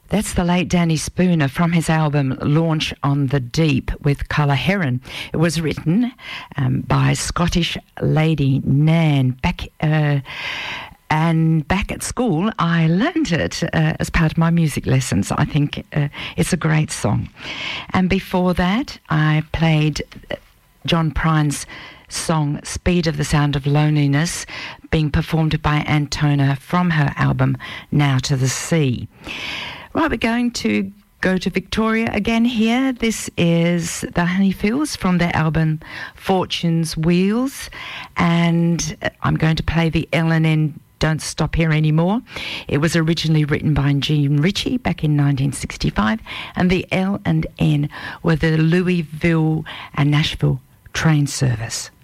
That's the late Danny Spooner from his album Launch on the Deep with Colour Heron. It was written by Scottish lady Nan. Back at school, I learned it as part of my music lessons. I think it's a great song. And before that, I played John Prine's song Speed of the Sound of Loneliness, being performed by Antona from her album Now to the Sea. Right, we're going to go to Victoria again here. This is the Honeyfields from their album Fortune's Wheels, and I'm going to play the L&N Don't Stop Here Anymore. It was originally written by Gene Ritchie back in 1965, and the L&N were the Louisville and Nashville train service.